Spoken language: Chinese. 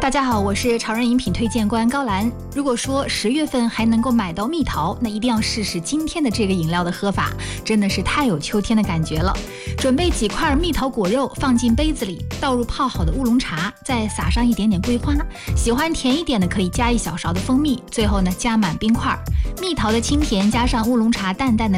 大家好，我是潮人饮品推荐官高兰。如果说10月份还能够买到蜜桃，那一定要试试今天的这个饮料的喝法，真的是太有秋天的感觉了。准备几块蜜桃果肉，放进杯子里，倒入泡好的乌龙茶，再撒上一点点桂花，喜欢甜一点的可以加1小勺的蜂蜜，最后呢加满冰块。蜜桃的清甜加上乌龙茶淡淡的